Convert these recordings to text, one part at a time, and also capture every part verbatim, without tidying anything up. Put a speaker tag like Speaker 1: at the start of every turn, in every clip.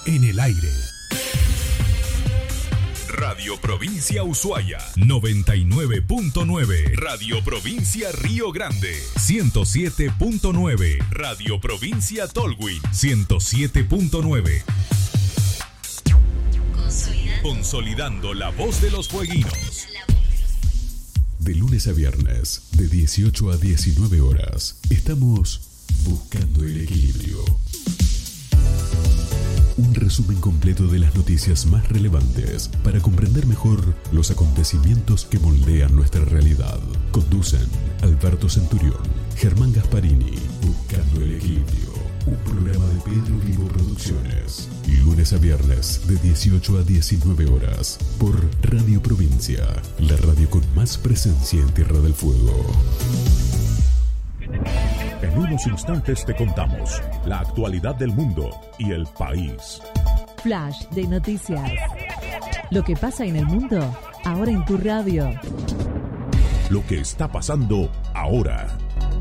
Speaker 1: en el aire.
Speaker 2: Radio Provincia Ushuaia, noventa y nueve punto nueve. Radio Provincia Río Grande, ciento siete punto nueve. Radio Provincia Tolwyn, ciento siete punto nueve. Consolidando. Consolidando la voz de los fueguinos.
Speaker 1: De lunes a viernes, de dieciocho a diecinueve horas, estamos buscando el equilibrio. Un resumen completo de las noticias más relevantes para comprender mejor los acontecimientos que moldean nuestra realidad. Conducen Alberto Centurión, Germán Gasparini. Buscando el equilibrio. Un programa de Pedro Vivo Producciones. Y lunes a viernes, de dieciocho a diecinueve horas, por Radio Provincia, la radio con más presencia en Tierra del Fuego.
Speaker 2: En unos instantes te contamos la actualidad del mundo y el país.
Speaker 3: Flash de noticias. Lo que pasa en el mundo, ahora en tu radio.
Speaker 2: Lo que está pasando ahora.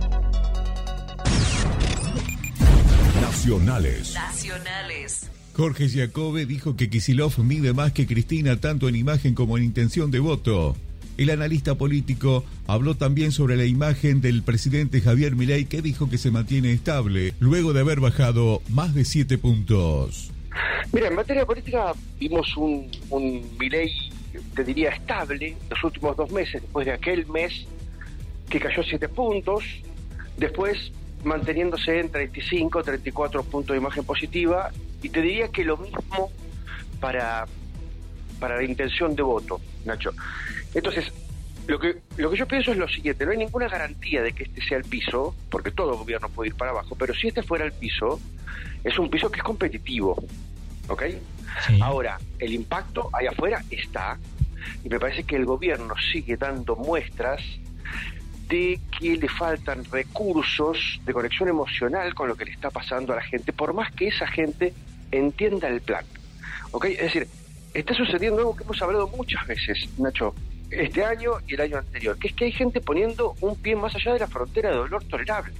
Speaker 2: Nacionales.
Speaker 3: Nacionales.
Speaker 4: Jorge Giacobbe dijo que Kicillof mide más que Cristina tanto en imagen como en intención de voto. El analista político habló también sobre la imagen del presidente Javier Milei, que dijo que se mantiene estable luego de haber bajado más de siete puntos.
Speaker 5: Mira, en materia política vimos un, un Milei, te diría, estable los últimos dos meses, después de aquel mes que cayó siete puntos, después manteniéndose en treinta y cinco, treinta y cuatro puntos de imagen positiva, y te diría que lo mismo para, para la intención de voto, Nacho. Entonces, lo que lo que yo pienso es lo siguiente: no hay ninguna garantía de que este sea el piso, porque todo gobierno puede ir para abajo, pero si este fuera el piso, es un piso que es competitivo, ¿ok? Sí. Ahora, el impacto allá afuera está, y me parece que el gobierno sigue dando muestras de que le faltan recursos de conexión emocional con lo que le está pasando a la gente, por más que esa gente entienda el plan, ¿ok? Es decir, está sucediendo algo que hemos hablado muchas veces, Nacho, este año y el año anterior, que es que hay gente poniendo un pie más allá de la frontera de dolor tolerable.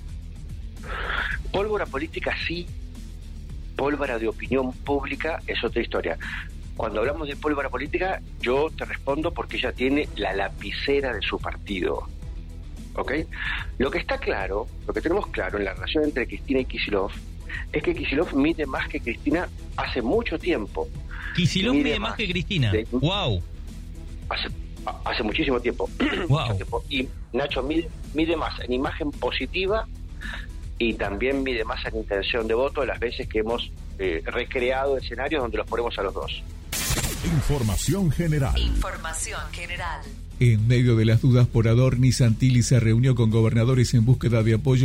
Speaker 5: Pólvora política sí, pólvora de opinión pública es otra historia. Cuando hablamos de pólvora política, yo te respondo porque ella tiene la lapicera de su partido, ¿ok? Lo que está claro, lo que tenemos claro en la relación entre Cristina y Kicillof, es que Kicillof mide más que Cristina hace mucho tiempo.
Speaker 6: Kicillof mide, mide más que Cristina. De, wow.
Speaker 5: Hace, hace muchísimo tiempo.
Speaker 6: Wow.
Speaker 5: Mucho tiempo. Y Nacho mide, mide más en imagen positiva y también mide más en intención de voto de las veces que hemos eh, recreado escenarios donde los ponemos a los dos.
Speaker 2: Información general.
Speaker 3: Información general.
Speaker 4: En medio de las dudas por Adorni, Santilli se reunió con gobernadores en búsqueda de apoyo